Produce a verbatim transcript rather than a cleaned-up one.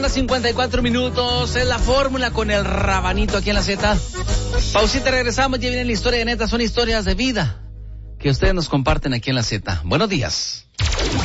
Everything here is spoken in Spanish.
cincuenta y cuatro minutos, es la fórmula con el rabanito aquí en la Z. Pausita, regresamos, ya viene la historia de neta, son historias de vida que ustedes nos comparten aquí en la Z. Buenos días.